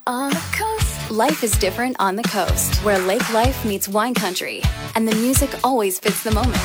On the coast. Life is different on the coast, where lake life meets wine country, and the music always fits the moment.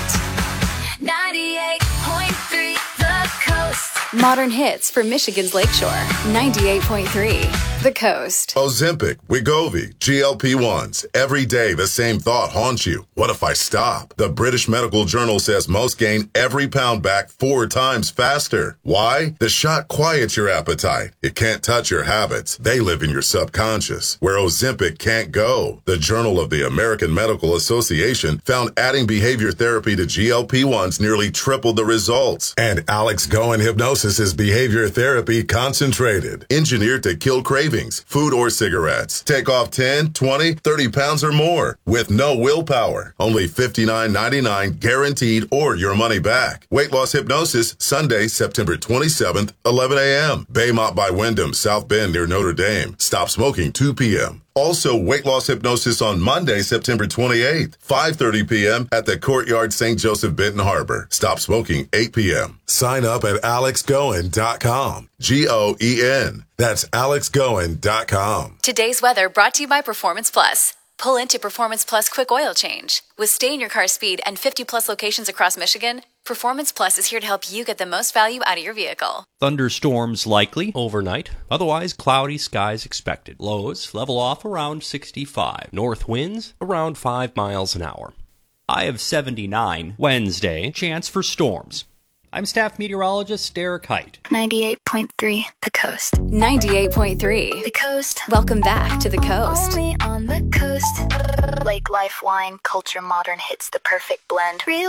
98.3 The Coast. Modern hits for Michigan's Lakeshore. 98.3 The Coast. Ozempic, Wegovy, GLP-1s. Every day the same thought haunts you. What if I stop? The British Medical Journal says most gain every pound back 4 times faster. Why? The shot quiets your appetite. It can't touch your habits. They live in your subconscious, where Ozempic can't go. The Journal of the American Medical Association found adding behavior therapy to GLP-1s nearly tripled the results. And Alex Goen Hypnosis is behavior therapy concentrated, engineered to kill cravings, food or cigarettes. Take off 10, 20, 30 pounds or more with no willpower. Only $59.99 guaranteed or your money back. Weight Loss Hypnosis, Sunday, September 27th, 11 a.m. Baymont by Wyndham, South Bend near Notre Dame. Stop smoking 2 p.m. Also, Weight Loss Hypnosis on Monday, September 28th, 5:30 p.m. at the Courtyard St. Joseph Benton Harbor. Stop smoking 8 p.m. Sign up at alexgoen.com. Goen. That's alexgoen.com. Today's weather brought to you by Performance Plus. Pull into Performance Plus Quick Oil Change. With stay-in-your-car speed and 50-plus locations across Michigan, Performance Plus is here to help you get the most value out of your vehicle. Thunderstorms likely overnight. Otherwise, cloudy skies expected. Lows level off around 65. North winds around 5 miles an hour. High of 79. Wednesday, chance for storms. I'm staff meteorologist Derek Height. 98.3 The Coast. 98.3 The Coast. Welcome back to The Coast. Only on The Coast. Lake life, wine, culture, modern hits the perfect blend. Real